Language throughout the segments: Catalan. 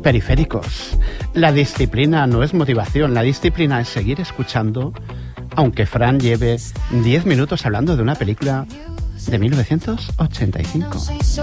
Periféricos. La disciplina no es motivación, la disciplina es seguir escuchando, aunque Fran lleve 10 minutos hablando de una película de 1985.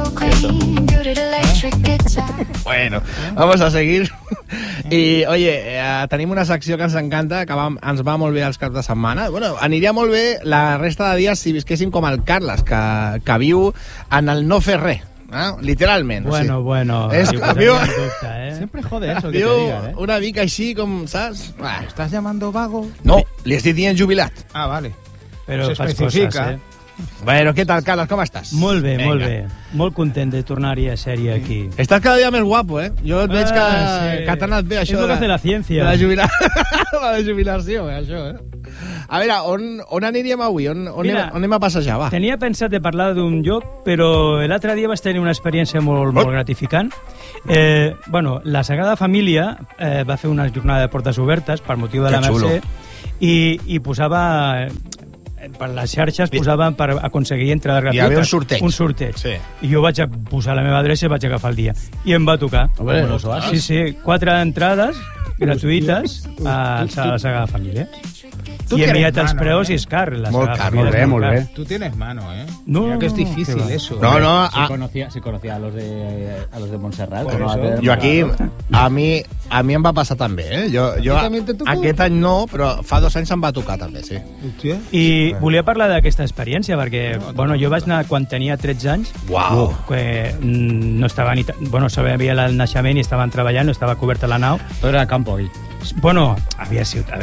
Bueno, vamos a seguir. I, oye, tenim una secció que ens encanta, que ens va molt bé els caps de setmana. Bueno, aniria molt bé la resta de dies si visquéssim com el Carles, que viu en el no fer res. Literalment. Bueno, o sigui, bueno. Viu, Siempre jode eso que viu te digan, una mica així com, saps? ¿Estás llamando vago? No, li estic dient jubilat. Ah, vale. Però Se fas especifica. coses, Bueno, què tal, Carles? Com estàs? Molt bé, Venga. molt bé. Molt content de tornar-hi a sèrie aquí. Estàs cada dia més guapo, eh? Jo et veig que t'ha anat bé això. És el que hace la ciència. De la jubilació, això, eh? A veure, on aniríem avui? On anem a passejar, va? Tenia pensat de parlar d'un lloc, però l'altre dia vaig tenir una experiència molt gratificant. Bueno, la Sagrada Família va fer una jornada de portes obertes per motiu de la Mercè i posava... per les xarxes posaven per aconseguir entrades gratuïtes. Hi havia un sorteig. Un sorteig. Sí. I jo vaig posar la meva adreça i vaig agafar el dia. I em va tocar. Sí, 4 entrades gratuïtes a la Sagrada Família. I he enviat els preus i és car. Molt car, molt bé. Tú tienes mano, ¿eh? No, mira que es difícil eso. No. Se conocía a los de Montserrat. Jo aquí, a mi em va passar també, eh? Jo aquest any no, però fa 2 anys em va tocar també, sí. I volia parlar d'aquesta experiència, perquè bueno, jo vaig anar quan tenia 13 anys. Uau! Que no estava ni... Bueno, sabia el naixement i estaven treballant, no estava coberta la nau. Todo era campo ahí. Bueno, era ciutat.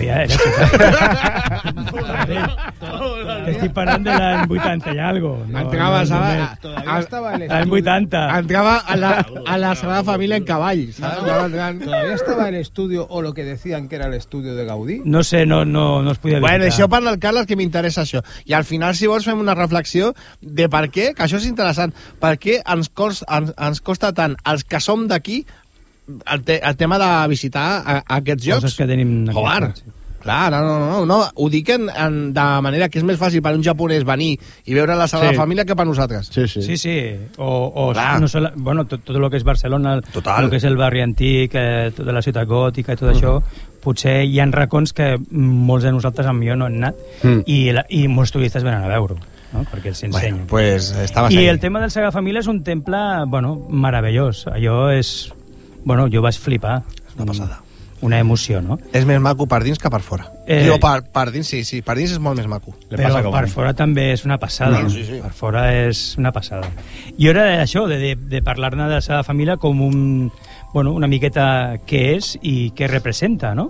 Estic parlant de l'any 80 i algo. Entraves l'any 80. Entrava a la Sagrada Família en cavall, ¿sabes? ¿Todavía estaba el estudio o lo que decían que era el estudio de Gaudí? No sé, no es podia visitar. Bueno, això parla el Carles, que m'interessa això. I al final, si vols, fem una reflexió de per què, que això és interessant, per què ens costa tant els que som d'aquí el tema de visitar aquests llocs. Coses que tenim... Joder, clar, no. Ho dic de manera que és més fàcil per un japonès venir i veure la Sagrada Família que per nosaltres. Sí. O no solo, bueno, tot el que és Barcelona, el que és el barri antic, tota la ciutat gòtica i tot això, potser hi ha racons que molts de nosaltres amb jo no han anat i molts turistes venen a veure-ho. No? Perquè els ensenyen. Bueno, pues estava I el tema del Sagrada Família és un temple, bueno, meravellós. Allò és... Bueno, jo vaig flipar. És una passada. Una emoció, no? És més maco per dins que per fora. Per dins, sí. Per dins és molt més maco. Però per fora també és una passada. No, sí. Per fora és una passada. I ara això, de parlar-ne de la seva família com una miqueta què és i què representa, no?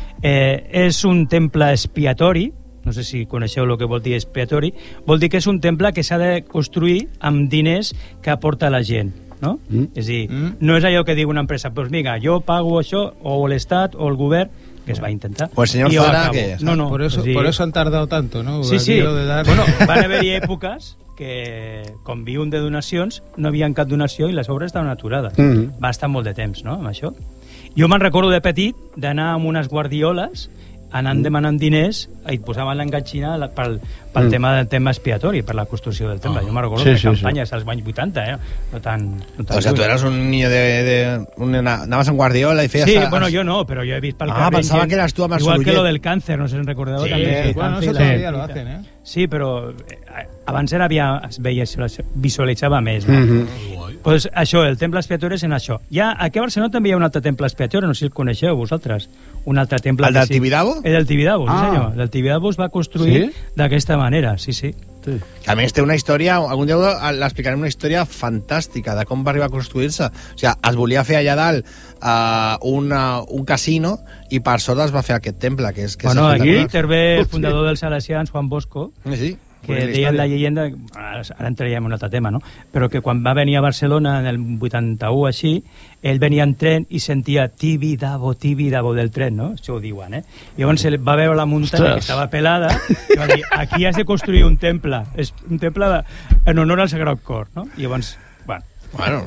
És un temple expiatori, no sé si coneixeu el que vol dir expiatori, vol dir que és un temple que s'ha de construir amb diners que aporta la gent, no? És a dir, no és allò que diu una empresa, doncs mira, jo pago això, o l'Estat o el govern, que es va intentar. O el senyor Zara, que... No, por eso han tardado tanto, ¿no? Sí. Bueno, van haver-hi èpoques que, com viuen de donacions, no havien cap donació i les obres estaven aturades. Va estar molt de temps, no?, amb això. Jo me'n recordo de petit d'anar amb unes guardioles anant demanant diners i posaven l'enganxina pel tema expiatori, per la construcció del temple. Jo me'n recordo de campanyes als anys 80, no tan o sigui, tu eres un niño anaves en guardiola i feies... Sí, bueno, jo no, però jo he vist pel carrer... pensava que eres tu amb el igual sorollet. que lo del càncer, no sé si en recordeu. Sí, bueno, eso todavía lo hacen, ¿eh? Sí, però abans es visualitzava més, no? Pues això, el temple expiatori és en això. Aquí a Barcelona també hi ha un altre temple expiatori, no sé si el coneixeu vosaltres. Un altre temple... El del Tibidabo? El del Tibidabo, sí senyor. El del Tibidabo es va construir d'aquesta manera, sí. A més, té una història, algun dia l'explicarem, una història fantàstica de com va arribar a construir-se. O sigui, es volia fer allà dalt un casino i per sort es va fer aquest temple, que és... Bueno, aquí intervé el fundador dels Salesians, Juan Bosco, sí, que deien la llegenda, ara entraríem en un altre tema, no? Però que quan va venir a Barcelona en el 81 així, ell venia en tren i sentia Tibidabo del tren, no? Això ho diuen, eh? I llavors va veure la muntanya que estava pelada i va dir, aquí has de construir un temple, és un temple en honor al Sagrat Cor, no? I llavors, bueno,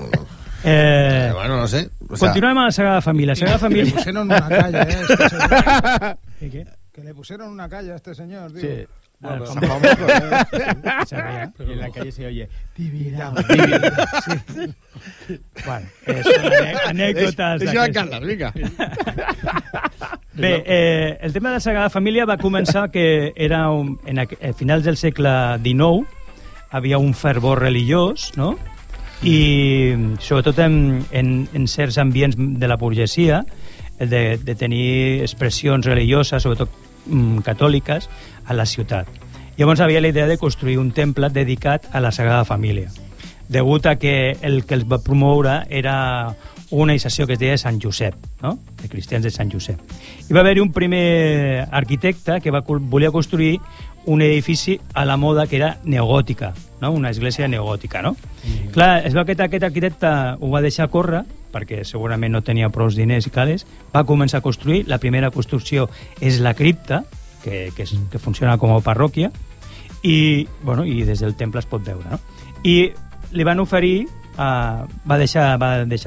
no sé. Continuem amb la Sagrada Família. Que le pusieron una calle, este señor. ¿Qué? Que le pusieron una calle a este señor, digo. Sí. Bueno, Se fa molt, se veia. Y en la calle se oye, divina. Bueno, són anècdotes. Deixa d'aquestes. Carles, vinga. Bé, el tema de la Sagrada Família va començar que era a finals del segle XIX, havia un fervor religiós, no? I sobretot en certs ambients de la burgesia, de tenir expressions religioses, sobretot catòliques, a la ciutat. Llavors havia la idea de construir un temple dedicat a la Sagrada Família, degut a que el que els va promoure era una organització que es deia Sant Josep, no? De cristians de Sant Josep. I va haver-hi un primer arquitecte que volia construir un edifici a la moda que era neogòtica, no? Una església neogòtica, no? Clar, es veu que aquest arquitecte ho va deixar córrer, perquè segurament no tenia prou diners i calés, va començar a construir, la primera construcció és la cripta, que funciona com a parròquia, i, bueno, i des del temple es pot veure, no? I li van oferir, va deixar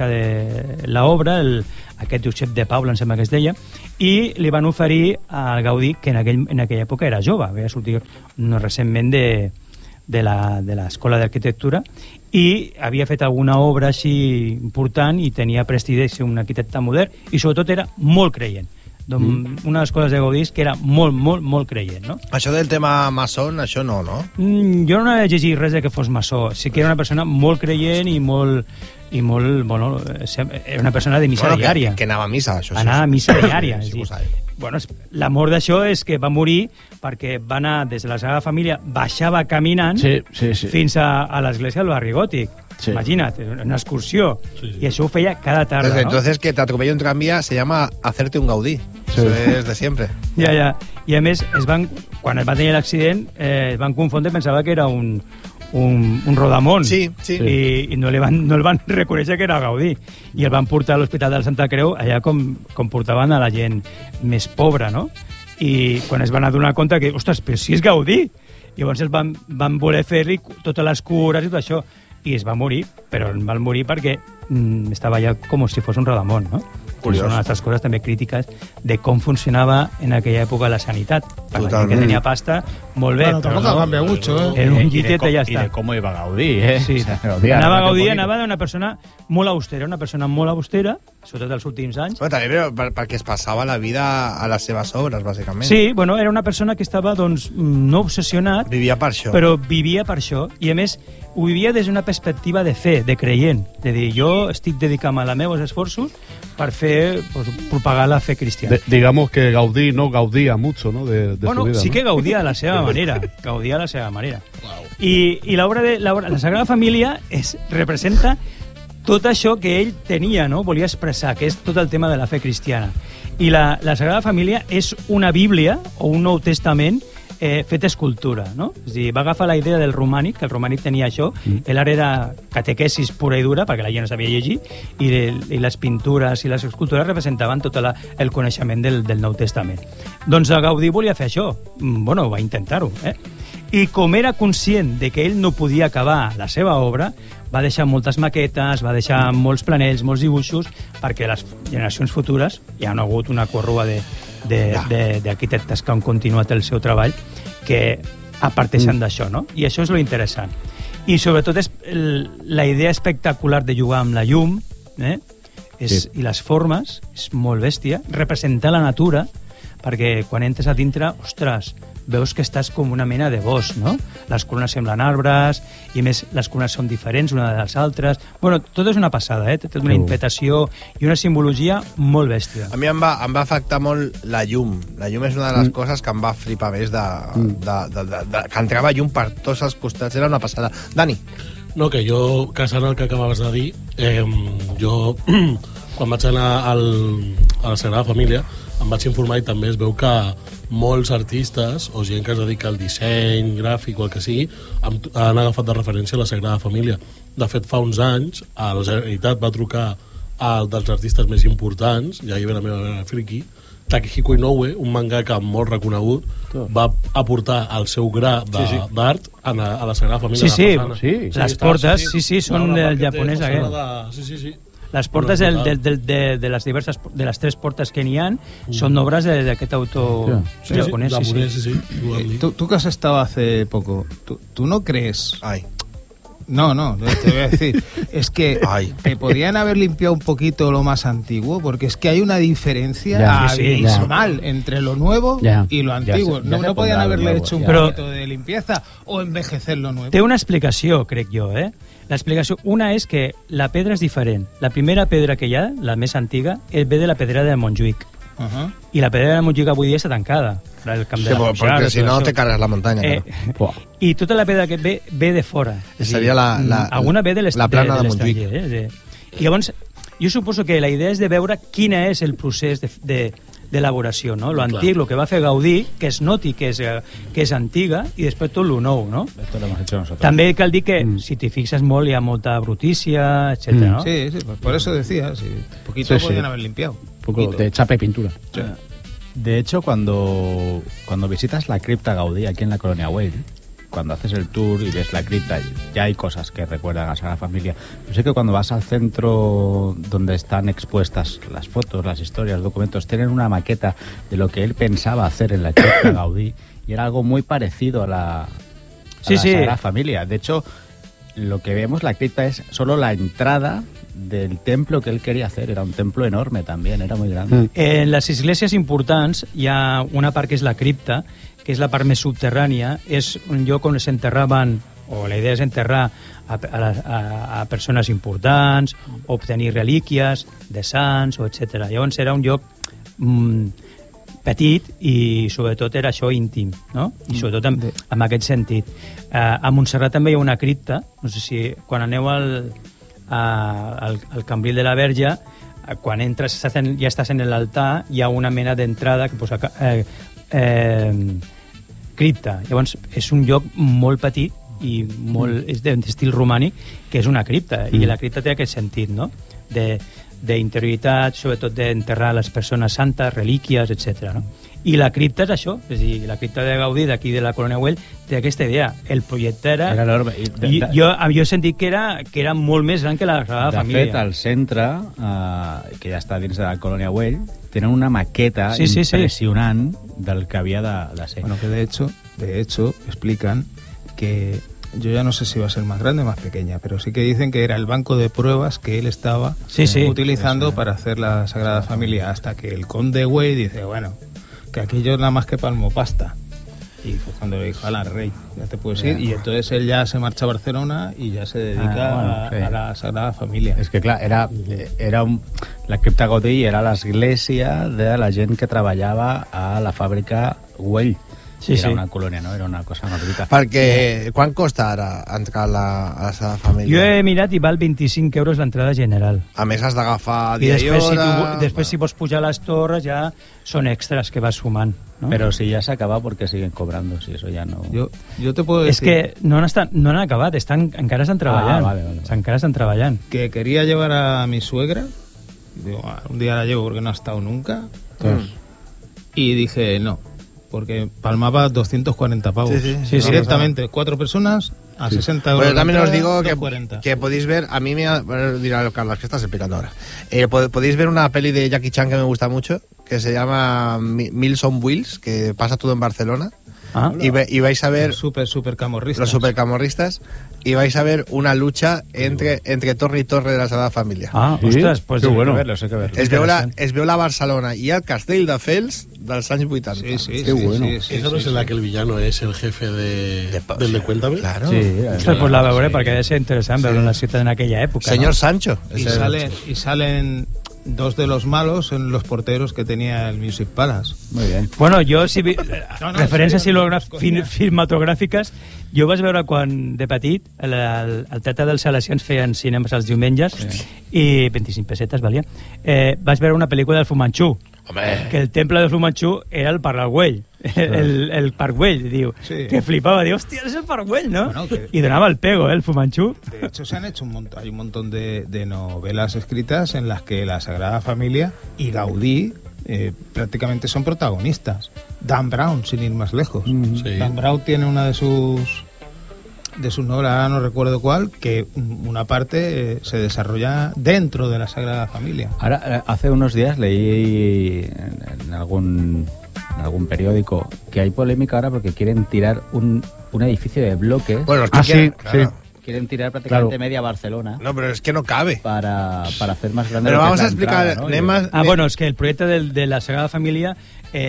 de l'obra, aquest Josep de Paula, em sembla que es deia, i li van oferir al Gaudí, que en aquella època era jove, havia sortit recentment de l'escola d'arquitectura, i havia fet alguna obra així important i tenia prestigi de ser un arquitecte modern, i sobretot era molt creient. Una de les coses de Gaudí és que era molt, molt, molt creient, no? Això del tema maçon, això no, no? Jo no he llegit res de que fos maçó. Sí que era una persona molt creient i molt, bueno, era una persona de missa diària. Que anava a missa, això sí. Anava a missa diària. Sí, bueno, l'amor d'això és que va morir perquè va anar des de la Sagrada Família, baixava caminant fins a l'església del Barri Gòtic. Sí. Imagina't, una excursió. Sí. I això ho feia cada tarda, desde entonces que te atropella un tranvía se llama hacerte un Gaudí. Sí. Eso es de siempre. Ja. I a més, quan es va tenir l'accident, es van confondre, pensava que era un rodamón. Sí. I no el van reconèixer que era Gaudí. I el van portar a l'Hospital de la Santa Creu, allà com portaven a la gent més pobra, no? I quan es van adonar compte que, ostres, però si és Gaudí! I llavors van voler fer-li totes les cures i tot això. I es va morir, però van morir perquè estava allà com si fos un rodamón, no? Curiós. Són altres coses també crítiques de com funcionava en aquella època la sanitat. Per la gent que tenia pasta, molt bé. Bueno, tampoco cambia mucho, En un llitet ja està. I de com iba Gaudí, Sí. Anava Gaudí, anava d'una persona molt austera, sobretot els últims anys. Bueno, també perquè es passava la vida a les seves obres, bàsicament. Sí, bueno, era una persona que estava, doncs, no obsessionat. Vivia per això. Però vivia per això. I, a més, ho vivia des d'una perspectiva de fe, de creient. De dir, jo estic dedicant els meus esforços per fer, pues, propagar la fe cristiana. Digamos que Gaudí no gaudía mucho, ¿no? De bueno, su vida, sí ¿no? que gaudia a la seva manera. Gaudia a la seva manera. I la Sagrada Família representa tot això que ell tenia, no? Volia expressar, que és tot el tema de la fe cristiana. I la Sagrada Família és una Bíblia o un Nou Testament fet escultura, no? És a dir, va agafar la idea del romànic, que el romànic tenia això, l'art era catequesis pura i dura, perquè la gent no sabia llegir, i les pintures i les escultures representaven tot el coneixement del Nou Testament. Doncs Gaudí volia fer això. Bueno, va intentar-ho, I com era conscient de que ell no podia acabar la seva obra, va deixar moltes maquetes, va deixar molts planells, molts dibuixos, perquè les generacions futures hi ha hagut una corrua d'arquitectes que han continuat el seu treball que aparteixen d'això, no? I això és lo interessant. I sobretot és la idea espectacular de jugar amb la llum, i les formes, és molt bèstia, representar la natura, perquè quan entres a dintre, ostres, veus que estàs com una mena de bosc, no? Les columnes semblen arbres, i a més les columnes són diferents una de les altres. Bueno, tot és una passada, té una interpretació i una simbologia molt bèstia. A mi em va afectar molt la llum. La llum és una de les coses que em va flipar més que entrava llum per tots els costats. Era una passada. Dani. No, que jo, casant el que acabaves de dir, jo, quan vaig anar a la Sagrada Família, em vaig informar i també es veu que molts artistes o gent que es dedica al disseny, gràfic o el que sigui, han agafat de referència a la Sagrada Família. De fet, fa uns anys, a la Generalitat va trucar dels artistes més importants, ja hi ve la meva friki, Takehiko Inoue, un mangaka molt reconegut, va aportar el seu gra d'art a la Sagrada Família. Sí, les portes, són del japonès aquest. Sí. Les portes de les diverses, de les 3 portes que n'hi ha són obres d'aquest autor japonès. Sí. Tú que has estado hace poco, ¿tú no crees? Ay. No, te voy a decir. Es que Ay. te podrían haber limpiado un poquito lo más antiguo, porque es que hay una diferencia Ya, abismal entre lo nuevo y lo antiguo. ya se No podían pondrá haberle lo nuevo, hecho un ya. poquito de limpieza o envejecer lo nuevo. Té una explicació, crec jo, L'explicació, una és que la pedra és diferent. La primera pedra que hi ha, la més antiga, ve de la pedrera de Montjuïc. Ajá. I la pedrera de Montjuïc avui dia està tancada. El camp de la Montjuïc, porque si no tot te això. cargas la montaña. Claro. I tota la pedra que ve de fora. Seria alguna ve de la plana de l'estranger. I llavors, jo suposo que la idea és de veure quin és el procés d'elaboració, no? Lo antic, lo que va fer Gaudí, que es noti que és antiga, i després tot lo nou, no? Esto lo hemos hecho nosotros. També cal dir que, si t'hi fixes molt, hi ha molta brutícia, etc. ¿no? Sí, pues por eso decía, un poquito podían haber limpiado. Un poco de chapa y pintura. De hecho, cuando visitas la cripta Gaudí aquí en la Colonia Güell, cuando haces el tour y ves la cripta, ya hay cosas que recuerdan a Sagrada Familia. Yo sé que cuando vas al centro donde están expuestas las fotos, las historias, los documentos, tienen una maqueta de lo que él pensaba hacer en la cripta Gaudí, y era algo muy parecido a la Sagrada Familia. De hecho, lo que vemos, la cripta es solo la entrada del templo que él quería hacer. Era un templo enorme también, era muy grande. En les esglésies importants hi ha una part que és la cripta, que és la part més subterrània, és un lloc on s'enterraven, o la idea és enterrar a persones importants, obtenir relíquies de sants, etc. Llavors era un lloc petit i sobretot era això íntim, no? I sobretot en aquest sentit. A Montserrat també hi ha una cripta, no sé si quan aneu al Cambril de la Verge, quan entres ja estàs en l'altar, hi ha una mena d'entrada que posa cripta. Llavors és un lloc molt petit i molt, és d'estil romànic, que és una cripta, i la cripta té aquest sentit, no? D'interioritat, sobretot d'enterrar les persones santes, relíquies, etc. No? I la cripta és això, és a dir, la cripta de Gaudí d'aquí de la Colònia Güell té aquesta idea. El projecte era enorme. Jo he sentit que era molt més gran que la Sagrada Família. De fet, al centre, que ja està dins de la Colònia Güell, tenen una maqueta impressionant del que havia de ser. Bueno, que de hecho explican que yo ya no sé si va a ser más grande o más pequeña, pero sí que dicen que era el banco de pruebas que él estaba utilizando para hacer la Sagrada Familia, hasta que el conde Güell dice, bueno, que aquí yo nada más que palmo pasta. Y fue cuando le dijo, ala, rey, ya te puedes ir. Y entonces él ya se marcha a Barcelona y ya se dedica a la Sagrada Familia. És que, clar, la cripta Gaudí era l'església de la gent que treballava a la fàbrica Güell. Era una colònia, no? Era una cosa molt petita. Perquè quan costa ara entrar a la Sagrada Família? Jo he mirat i val 25 euros l'entrada general. A més has d'agafar I dia i hora... després si vols pujar a les torres ja són extras que vas sumant, ¿no? Pero si ya se acaba, ¿por qué siguen cobrando? Si eso ya no... Yo te puedo decir... És que no han acabat, encara estan treballant. Vale. Encara estan treballant. Que quería llevar a mi suegra, digo, un día la llevo porque no ha estado nunca, y dije no, porque palmaba 240 pavos. Sí, directamente, 4 personas a 60 euros. Bueno, también os digo 240. que podéis ver, a mí me dirá Carlos, que estás explicando ahora. Podéis ver una peli de Jackie Chan que me gusta mucho, que se llama Meals on Wheels, que pasa todo en Barcelona. Y vais a ver los super camorristas. Los supercamorristas, y vais a ver una lucha entre torre y torre de la Sagrada Família. Ostres, pues Qué bueno. hay que verlo. Es veu la Barcelona y el Castell de Fels dels anys 80. Sí, Qué bueno. ¿Esa no es en la que el villano es el jefe del de Cuéntame? Claro. Ostres, pues la veuré perquè ha de ser interessant veure la ciutat en aquella època. Señor ¿no? Sancho. Y salen dos de los malos en los porteros que tenía el Music Palace. Muy bien. Bueno, jo, si referències cinematogràfiques, jo vaig veure quan de petit el Teatre dels Salesians feien cinemes els diumenges i 25 pessetes valia. Vaig veure una pel·lícula del Fu Manchu. Home. Que el temple de Fu Manchu era el Parc Güell, el Parc Güell, diu, que flipava, diu, hòstia, és el Parc Güell, ¿no? Bueno, y donava el pego, el Fu Manchu. De hecho, se han hecho hay un montón de novelas escritas en las que la Sagrada Familia y Gaudí prácticamente son protagonistas. Dan Brown, sin ir más lejos. Sí. Dan Brown tiene una de sus de sus novelas, ahora no recuerdo cuál, que una parte se desarrolla dentro de la Sagrada Familia. Ahora, hace unos días leí en algún periódico que hay polémica ahora porque quieren tirar un edificio de bloques. Bueno, sí. Quieren tirar prácticamente Claro. media Barcelona. No, pero es que no cabe. Para hacer más grande. Pero lo que vamos es a la explicar. entrada, ¿no? Bueno, es que el proyecto de la Sagrada Familia,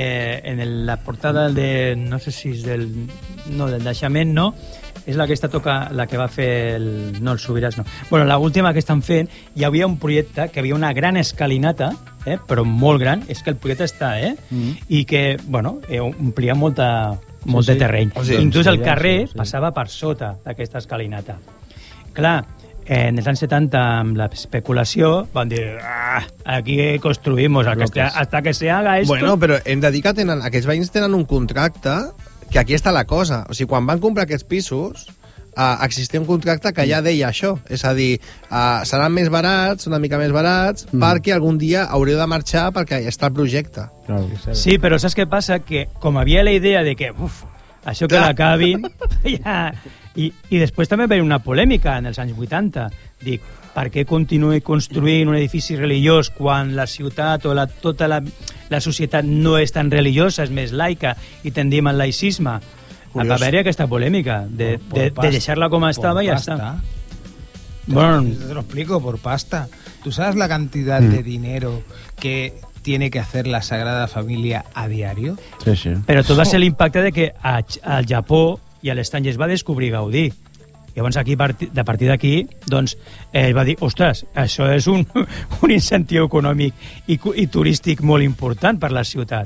la portada de, no sé si es del naixement, no, és la que toca, la que va fer no el Subiràs, no. Bueno, l'última que estan fent, hi havia un projecte que havia una gran escalinata, però molt gran, és que el projecte està, i que, bueno, omplia molt de terreny. Sí. Inclús el carrer passava per sota d'aquesta escalinata. Clar, en els anys 70, amb l'especulació, van dir, aquí construïmos, hasta que se haga esto. Bueno, però hem de dir que aquests veïns tenen un contracte, que aquí està la cosa. O sigui, quan van comprar aquests pisos, existia un contracte que ja deia això. És a dir, seran més barats, una mica més barats, perquè algun dia haureu de marxar perquè està el projecte. Sí, però saps què passa? Que com havia la idea de que, això que l'acabin, i després també va haver una polèmica en els anys 80. Dic, per què continuï construint un edifici religiós quan la ciutat o tota la societat no és tan religiosa, és més laica i tendim al laicisme? Va haver aquesta polèmica de deixar-la com estava i ja està. Bueno, te lo explico, por pasta. ¿Tú sabes la cantidad de dinero que tiene que hacer la Sagrada Familia a diario? Sí. Però tot va ser l'impacte de que al Japó i a l'estranger es va descobrir Gaudí. Llavors, aquí, a partir d'aquí, doncs, va dir, ostres, això és un incentiu econòmic i turístic molt important per la ciutat.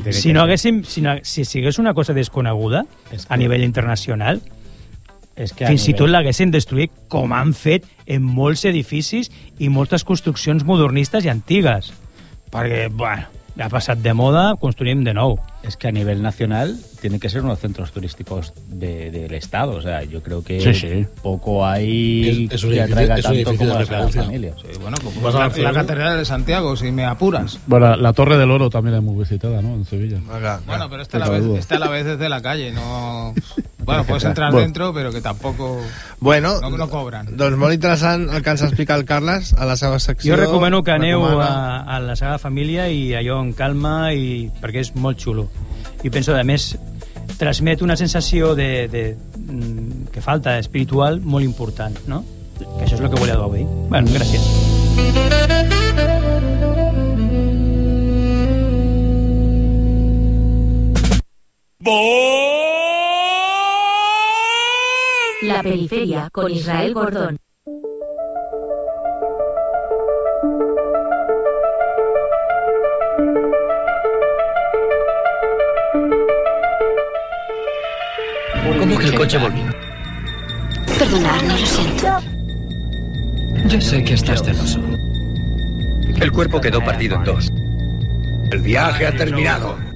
Si sigués una cosa desconeguda a nivell internacional, fins i tot l'haguessin destruït, com han fet en molts edificis i moltes construccions modernistes i antigues. Perquè, bueno, ha passat de moda, construïm de nou. Es que a nivel nacional tiene que ser unos centros turísticos del Estado. O sea, yo creo que poco hay es que atraiga tanto como la Sagrada Familia. Sí, bueno, como la Catedral de Santiago, si me apuras. Bueno, la Torre del Oro también es muy visitada, ¿no? En Sevilla. Bueno, pero está a la vez desde la calle, no... Bueno, puedes entrar dentro, però que tampoc... Bueno, no cobran. Doncs molt interessant el que ens explica el Carles a la seva secció. Jo recomano que aneu a la Sagrada Família i allò en calma, perquè és molt xulo. I penso, a més, transmet una sensació que falta espiritual molt important, no? Que això és el que volia dir. Bueno, gràcies. La periferia con Israel Gordón. ¿Cómo que el coche volvió? Perdonad, no lo siento. Ya sé que estás celoso. El cuerpo quedó partido en dos. El viaje ha terminado.